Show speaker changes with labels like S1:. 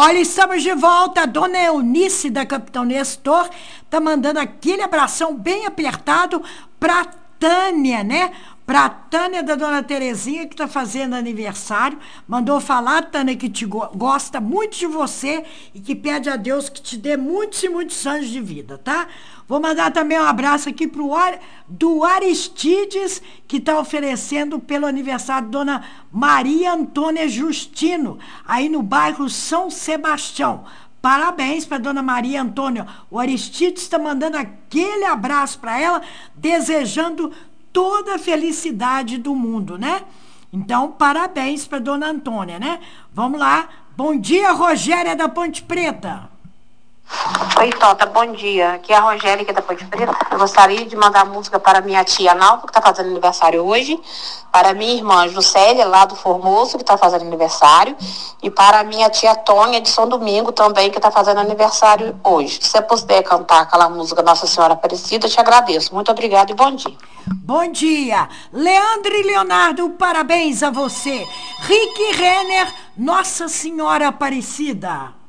S1: Olha, estamos de volta. A dona Eunice da Capitão Nestor tá mandando aquele abração bem apertado pra Tânia, né? Pra Tânia da dona Terezinha, que tá fazendo aniversário. Mandou falar, Tânia, que gosta muito de você e que pede a Deus que te dê muitos e muitos anos de vida, tá? Vou mandar também um abraço aqui do Aristides, que está oferecendo pelo aniversário de dona Maria Antônia Justino, aí no bairro São Sebastião. Parabéns para dona Maria Antônia. O Aristides está mandando aquele abraço para ela, desejando toda a felicidade do mundo, né? Então, parabéns para dona Antônia, né? Vamos lá. Bom dia, Rogéria da Ponte Preta.
S2: Oi, Tota, bom dia. Aqui é a Rogéria, que é da Ponte Preta. Eu gostaria de mandar música para minha tia Nalva, que está fazendo aniversário hoje, para minha irmã Juscelia, lá do Formoso, que está fazendo aniversário, e para minha tia Tônia, de São Domingo, também, que está fazendo aniversário hoje. Se você puder cantar aquela música Nossa Senhora Aparecida, eu te agradeço. Muito obrigada e bom dia.
S1: Bom dia. Leandro e Leonardo, parabéns a você. Rick Renner, Nossa Senhora Aparecida.